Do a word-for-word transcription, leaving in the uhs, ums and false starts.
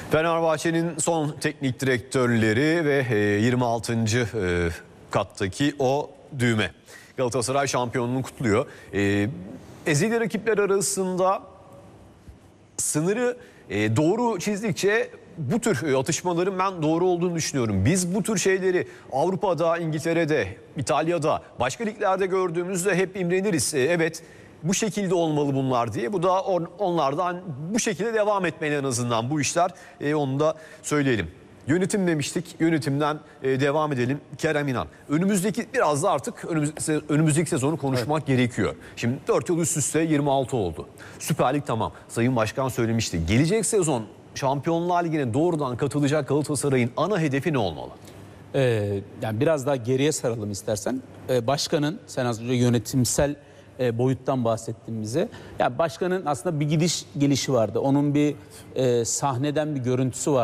Fenerbahçe'nin son teknik direktörleri ve yirmi altıncı kattaki o düğme. Galatasaray şampiyonluğunu kutluyor. Ezeli rakipler arasında sınırı doğru çizdikçe bu tür atışmaların ben doğru olduğunu düşünüyorum. Biz bu tür şeyleri Avrupa'da, İngiltere'de, İtalya'da, başka liglerde gördüğümüzde hep imreniriz. Evet, bu şekilde olmalı bunlar diye. Bu da on, onlardan bu şekilde devam etmeli en azından bu işler. E, onu da söyleyelim. Yönetim demiştik. Yönetimden e, devam edelim. Kerem İnan. Önümüzdeki biraz da artık önümüz, önümüzdeki sezonu konuşmak evet. gerekiyor. Şimdi dört yıl üst üste yirmi altı oldu. Süper Lig tamam. Sayın Başkan söylemişti. Gelecek sezon Şampiyonlar Ligi'ne doğrudan katılacak Galatasaray'ın ana hedefi ne olmalı? Ee, yani biraz daha geriye saralım istersen. Ee, başkanın, sen az önce yönetimsel e, boyuttan bahsettin bize. Ya başkanın aslında bir gidiş gelişi vardı. Onun bir e, sahneden bir görüntüsü vardı.